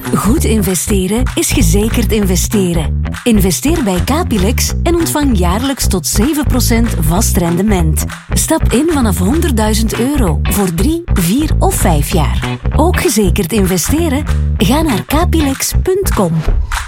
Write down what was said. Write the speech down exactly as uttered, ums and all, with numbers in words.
Goed investeren is gezekerd investeren. Investeer bij Capilex en ontvang jaarlijks tot zeven procent vast rendement. Stap in vanaf honderdduizend euro voor drie, vier of vijf jaar. Ook gezekerd investeren? Ga naar capilex punt com.